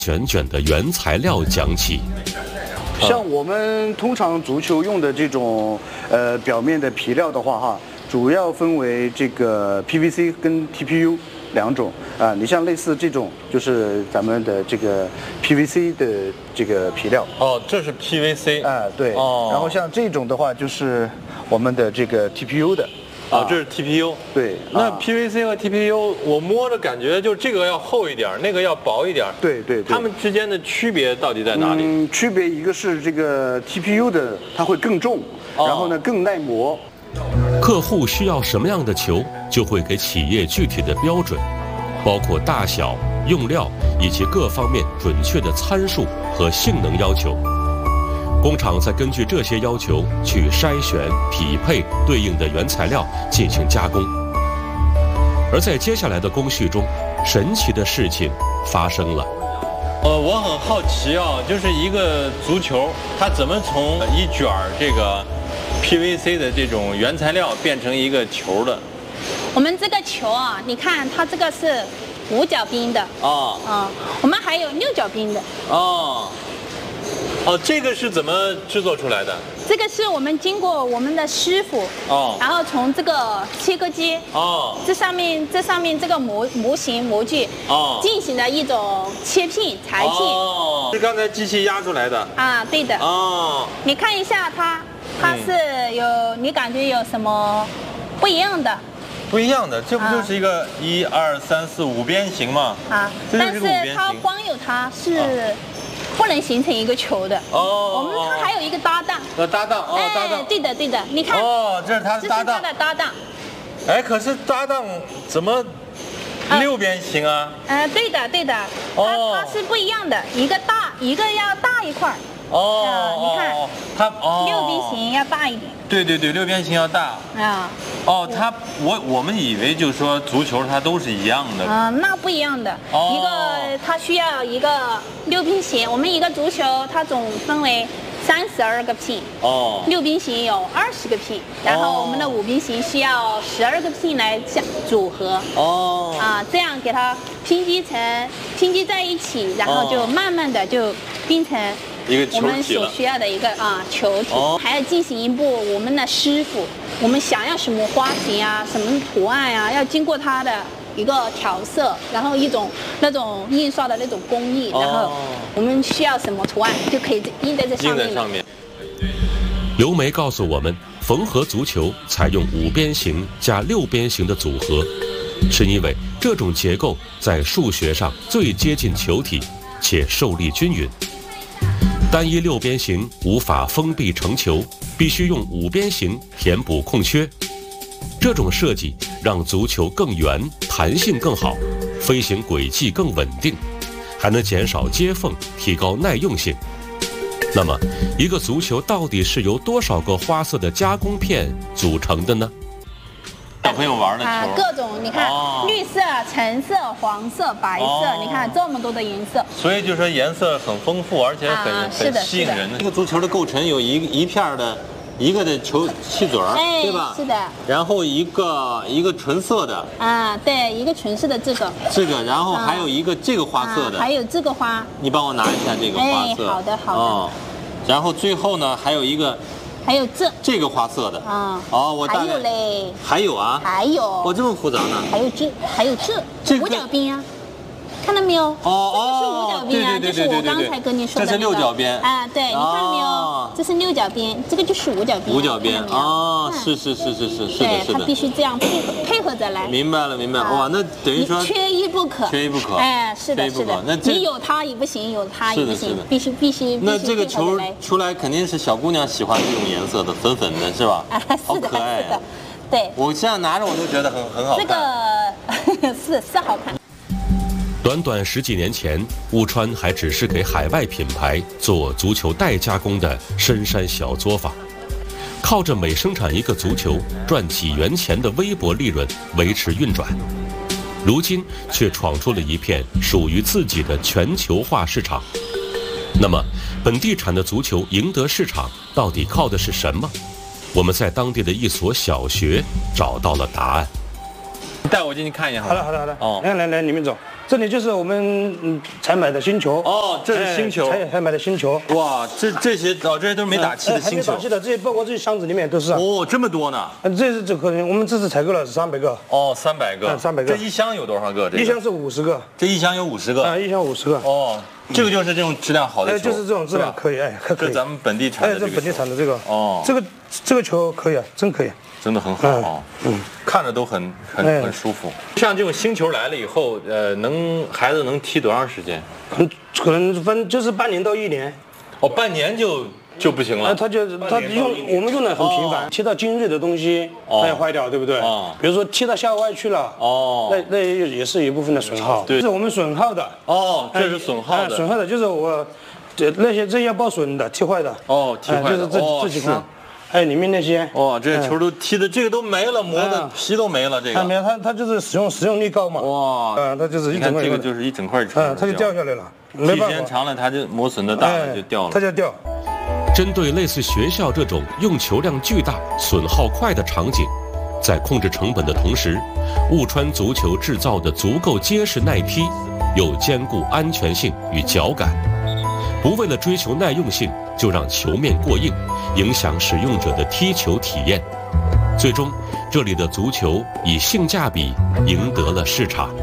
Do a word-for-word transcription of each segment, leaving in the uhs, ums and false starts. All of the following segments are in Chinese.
卷卷的原材料讲起。 像我们通常足球用的这种呃表面的皮料的话哈，主要分为这个 P V C 跟 T P U 两种啊。你像类似这种就是咱们的这个 P V C 的这个皮料。 哦，这是 P V C。 啊，对。哦。然后像这种的话就是我们的这个 T P U 的。 啊，这是 T P U。 对。 那 P V C 和 T P U， 我摸着感觉就这个要厚一点，那个要薄一点。 对对对。 它们之间的区别到底在哪里？ 嗯，区别一个是这个 T P U 的它会更重，然后呢更耐磨。 客户需要什么样的球，就会给企业具体的标准，包括大小、用料以及各方面准确的参数和性能要求。工厂再根据这些要求去筛选、匹配对应的原材料进行加工。而在接下来的工序中，神奇的事情发生了。 呃，我很好奇啊，就是一个足球，它怎么从一卷这个 P V C 的这种原材料变成一个球的？ 我们这个球啊，你看它这个是五角冰的啊， 啊，我们还有六角冰的哦。哦，这个是怎么制作出来的？ 这个是我们经过我们的师傅哦，然后从这个切割机哦，这上面这上面这个模模型模具哦，进行的一种切片裁片哦，是刚才机器压出来的啊，对的哦。你看一下它，它是有、嗯、你感觉有什么不一样的？ 不一样的，这不就是一个一二三四五边形吗？ 啊，但是它光有它是。啊不能形成一个球的哦，我们它还有一个搭档。 呃，搭档哦，搭档， 对的对的，你看哦，这是他的搭档， 这是他的搭档。 哎，可是搭档怎么六边形啊？ 呃，对的对的，它它是不一样的，一个大，一个要大一块。哦，你看它哦，六边形要大一点。 对对对，六边形要大啊。哦，它我我们以为就是说足球它都是一样的。 啊，那不一样的。哦。一个它需要一个六边形，我们一个足球它总分为三十二个片。哦。六边形有二十个片，然后我们的五边形需要十二个片来相组合。哦。啊，这样给它拼接成拼接在一起，然后就慢慢的就变成。 一个球体了， 我们所需要的一个啊球体，哦、还要进行一步我们的师傅，我们想要什么花型啊，什么图案啊，要经过它的一个调色，然后一种那种印刷的那种工艺，哦、然后我们需要什么图案就可以印在这上面。印在上面。 刘梅告诉我们，缝合足球采用五边形加六边形的组合，是因为这种结构在数学上最接近球体，且受力均匀。单一六边形无法封闭成球，必须用五边形填补空缺。这种设计让足球更圆，弹性更好，飞行轨迹更稳定，还能减少接缝，提高耐用性。那么，一个足球到底是由多少个花色的加工片组成的呢？ 小朋友玩的球， 啊，各种你看，哦、绿色、橙色、黄色、白色，哦、你看这么多的颜色。 所以就说颜色很丰富，而且很、啊、很吸引人的。这个足球的构成有一一片的，一个的球气嘴儿， 哎， 对吧？ 是的。 然后一个一个纯色的。 啊，对，一个纯色的这个。 这个，然后还有一个这个花色的。 啊、还有这个花。 你帮我拿一下这个花色。 哎，好的好的。哦， 然后最后呢，还有一个。 还有这这个花色的啊、嗯、哦，我还有嘞， 还有啊， 还有， 哦，这么复杂呢？ 还有这，还有这，这个、五角边啊，看到没有？哦哦，这是五角边啊，就是我刚才跟你说的、那个。 这是六角边啊，对，你看到没有？哦、这是六角边，这个就是五角边。 五角边哦，是是是是是是的，是的。 它必须这样配合配合着来。 明白了，明白了。哇，那等于说缺一不可， 缺一不可。 哎，是的，是的。 那你有它也不行，有它也不行，必须必须。 那这个球出来肯定是小姑娘喜欢这种颜色的，粉粉的是吧？ 啊， 好可爱啊！对， 我这样拿着我都觉得很很好看。 这个是是好看。 短短十几年前，乌川还只是给海外品牌做足球代加工的深山小作坊，靠着每生产一个足球赚几元钱的微薄利润维持运转。如今却闯出了一片属于自己的全球化市场。那么，本地产的足球赢得市场到底靠的是什么？我们在当地的一所小学找到了答案。 带我进去看一眼。 好的，好的，好的。哦，来来来，你们走。 这里就是我们嗯才买的新球。 哦，这是新球， 才才买的新球。 哇，这这些哦，这些都是没打气的新球。 还没打气的，这些包括这些箱子里面都是。 哦，这么多呢？ 嗯，这是这可能我们这次采购了是三百个。 哦，三百个， 三百个。 这一箱有多少个？ 一箱是五十个。 这一箱有五十个。 啊，一箱五十个。 哦。这个就是这种质量好的球， 哎，就是这种质量可以，哎，可以。 这咱们本地产的， 哎，这本地产的这个， 哦， 这个这个球可以啊，真可以， 真的很好啊，嗯，看着都很很很舒服。像这种新球来了以后，呃，能孩子能踢多长时间？ 可能可能分就是半年到一年。 哦，半年就就不行了。 他就他用我们用的很频繁，踢到精锐的东西，它也坏掉，对不对？哦，比如说踢到校外去了，哦，那那也也是一部分的损耗。对，这是我们损耗的。 哦，这是损耗的。 损耗的就是我，这那些这要报损的，踢坏的。 哦，踢坏的。 就是这这几块，还有里面那些。 哇，这些球都踢的这个都没了，磨的皮都没了，这个。 它没有，它它就是使用使用力高嘛。哇，嗯，它就是一整块。 这个就是一整块球。 嗯，它就掉下来了。 踢时间长了，它就磨损的大了，就掉了。 它就掉。 针对类似学校这种用球量巨大、损耗快的场景，在控制成本的同时，雾川足球制造的足够结实耐踢，又兼顾安全性与脚感，不为了追求耐用性就让球面过硬，影响使用者的踢球体验。最终，这里的足球以性价比赢得了市场。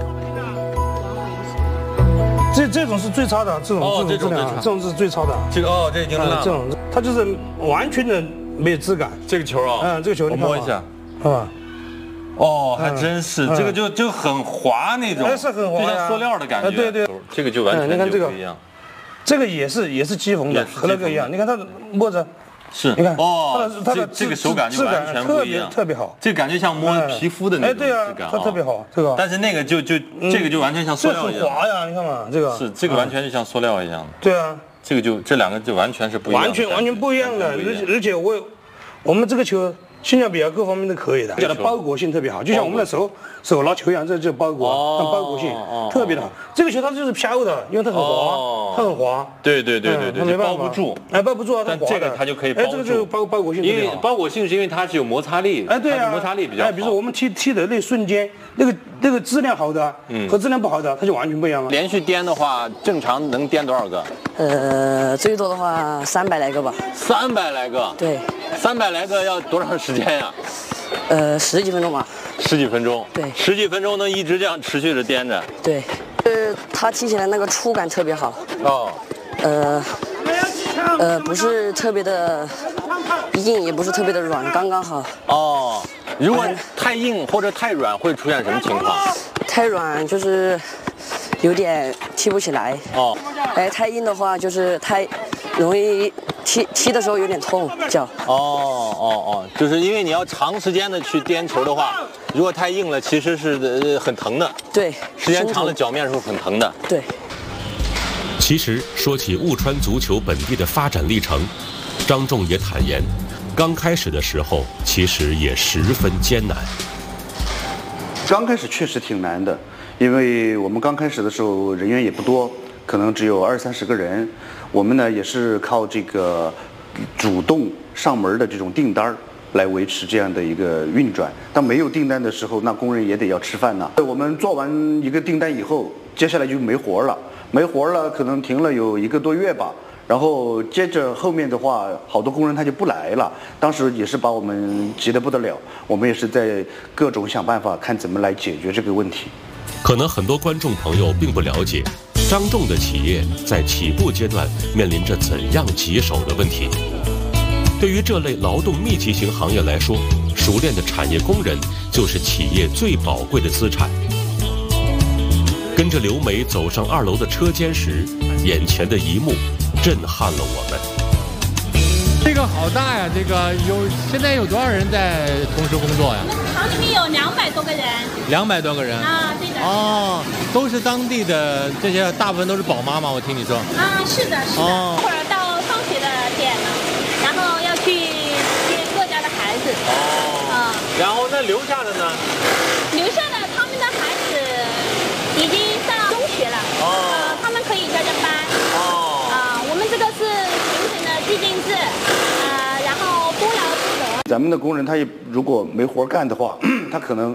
这这种是最差的，这种哦， 这种质量，这种是最差的。 这个哦，这已经烂了。 这种它就是完全的没有质感。 这个球啊， 嗯，这个球我摸一下， 啊， 哦，还真是，这个就就很滑那种， 是很滑， 就像塑料的感觉。 对对， 这个就完全就不一样。 这个也是也是机缝的，和那个一样。你看它摸着。 是， 你看哦， 它的它的这个手感就完全不一样， 特别好， 这感觉像摸皮肤的那种质感， 它特别好，这个。 但是那个就就这个就完全像塑料一样， 这很滑呀，你看嘛，这个是这个完全就像塑料一样的。 对啊， 这个就这两个就完全是不一样， 完全完全不一样的，而且而且我我们这个球性价比啊各方面都可以的，讲的包裹性特别好，就像我们的手手拿球一样，这就包裹，但包裹性特别的好。这个球它就是飘的，因为它很滑，它很滑。 对对对对对，它没包不住， 哎，包不住啊， 但这个它就可以包住。 哎，这个就包包裹性， 因为包裹性是因为它是有摩擦力， 哎，对啊， 摩擦力比较好。 哎，比如说我们踢踢的那瞬间，那个那个质量好的和质量不好的，它就完全不一样了。 连续颠的话，正常能颠多少个？ 呃，最多的话三百来个吧。 三百来个？ 对。 三百来个要多长时间呀？ 呃，十几分钟吧。 十几分钟。 对。 十几分钟能一直这样持续着颠着。 对。呃，它踢起来那个触感特别好。哦。呃，呃，不是特别的硬，也不是特别的软，刚刚好。 哦。如果太硬或者太软，会出现什么情况？ 太软就是有点踢不起来。哦。哎，太硬的话就是太容易踢踢的时候有点痛脚。 哦哦哦，就是因为你要长时间的去颠球的话，如果太硬了，其实是呃很疼的。 对， 时间长了脚面是很疼的。 对。 其实说起雾川足球本地的发展历程，张仲也坦言，刚开始的时候其实也十分艰难。 刚开始确实挺难的，因为我们刚开始的时候人员也不多，可能只有二三十个人。我们呢也是靠这个主动上门的这种订单来维持这样的一个运转。当没有订单的时候，那工人也得要吃饭呢。我们做完一个订单以后，接下来就没活了，没活了，可能停了有一个多月吧。然后接着后面的话，好多工人他就不来了。当时也是把我们急得不得了，我们也是在各种想办法，看怎么来解决这个问题。 可能很多观众朋友并不了解，张仲的企业在起步阶段面临着怎样棘手的问题。对于这类劳动密集型行业来说，熟练的产业工人就是企业最宝贵的资产。跟着刘梅走上二楼的车间时，眼前的一幕震撼了我们。 这个好大呀！这个有现在有多少人在同时工作呀？ 我们厂里面有两百多个人。 两百多个人啊，对的。 哦，都是当地的，这些大部分都是宝妈吗？我听你说。 啊，是的，是的。 哦。 一会儿到放学的点了，然后要去接各家的孩子。 哦。啊。然后那留下的呢？ 留下的他们的孩子已经上中学了。哦。呃，他们可以加加班。哦。啊，我们这个是形成的递进制。咱们的工人他也如果没活干的话，他可能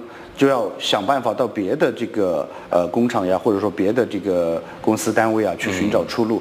就要想办法到别的这个呃工厂呀，或者说别的这个公司单位啊去寻找出路。